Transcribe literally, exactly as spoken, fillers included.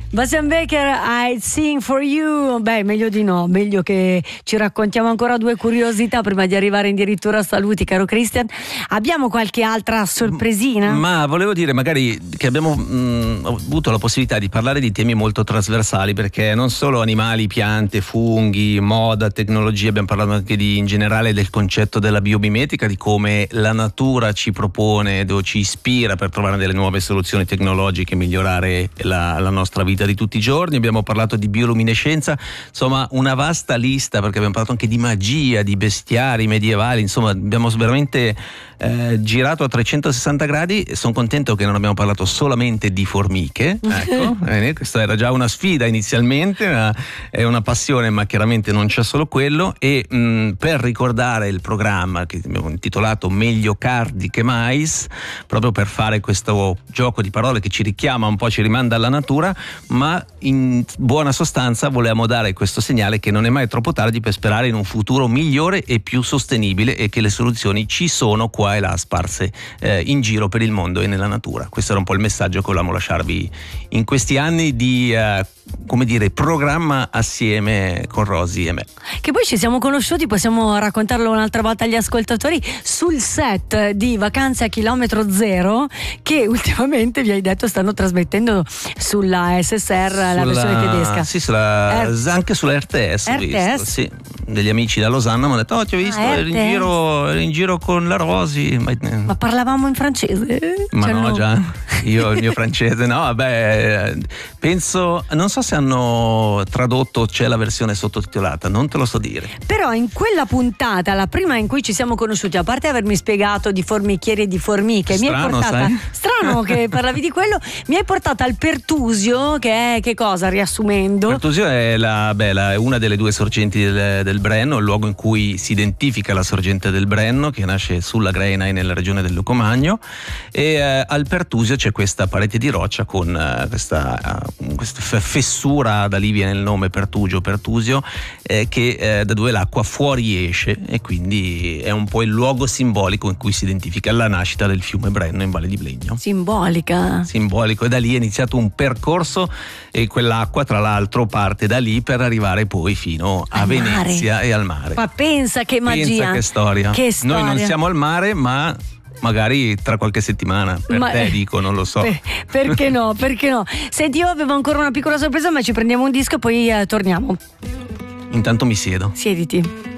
Bastian Baker, I Sing For You. Beh, meglio di no, meglio che ci raccontiamo ancora due curiosità prima di arrivare addirittura a saluti, caro Christian. Abbiamo qualche altra sorpresina? Ma volevo dire magari che abbiamo mh, avuto la possibilità di parlare di temi molto trasversali, perché non solo animali, piante, funghi, moda, tecnologia, abbiamo parlato anche di, in generale del concetto della biomimetica, di come la natura ci propone o ci ispira per trovare delle nuove soluzioni tecnologiche e migliorare la, la nostra vita di tutti i giorni. Abbiamo parlato di bioluminescenza, insomma una vasta lista, perché abbiamo parlato anche di magia, di bestiari medievali, insomma abbiamo veramente eh, girato a trecentosessanta gradi. Sono contento che non abbiamo parlato solamente di formiche, ecco. eh, questa era già una sfida inizialmente, ma è una passione, ma chiaramente non c'è solo quello. E mh, per ricordare il programma che abbiamo intitolato Meglio cardi che mais, proprio per fare questo gioco di parole che ci richiama un po', ci rimanda alla natura, ma in buona sostanza volevamo dare questo segnale che non è mai troppo tardi per sperare in un futuro migliore e più sostenibile, e che le soluzioni ci sono qua e là sparse eh, in giro per il mondo e nella natura. Questo era un po' il messaggio che volevamo lasciarvi in questi anni di eh, come dire, programma assieme con Rosy e me. Che poi ci siamo conosciuti, possiamo raccontarlo un'altra volta agli ascoltatori, sul set di Vacanze a chilometro zero, che ultimamente vi hai detto stanno trasmettendo sulla S S R, sulla, la versione tedesca. Sì, sulla, R- anche sull'R T S. R T S? Visto, sì. Degli amici da Losanna mi hanno detto: oh, ti ho visto, ah, eri, in giro, eri in giro con la Rosy. Ma, ma parlavamo in francese? Ma cioè, no, no, già, io il mio francese, no, vabbè, penso, non so se hanno tradotto, c'è la versione sottotitolata, non te lo so dire. Però in quella puntata, la prima in cui ci siamo conosciuti, a parte avermi spiegato di formichieri e di formiche, strano, mi hai portata, sai? strano che parlavi di quello, mi hai portata al Pertusio, che è che cosa, riassumendo? Pertusio è, la, beh, la, è una delle due sorgenti del, del Brenno, il luogo in cui si identifica la sorgente del Brenno, che nasce sulla Greinai nella regione del Lucomagno, e eh, al Pertusio c'è questa parete di roccia con eh, questa, uh, questa fessura, da lì viene il nome Pertugio, Pertusio, eh, che eh, da dove l'acqua fuori esce, e quindi è un po' il luogo simbolico in cui si identifica la nascita del fiume Brenno in Valle di Blegno. Simbolica. Simbolico, e da lì è iniziato un percorso, e quell'acqua tra l'altro parte da lì per arrivare poi fino a al Venezia mare. E al mare. Ma pensa che magia. Pensa che storia. Che storia. Noi non siamo al mare, ma magari tra qualche settimana, per ma, te dico, non lo so. Per, perché no, perché no? Senti, io avevo ancora una piccola sorpresa, ma ci prendiamo un disco e poi eh, torniamo. Intanto mi siedo. Siediti.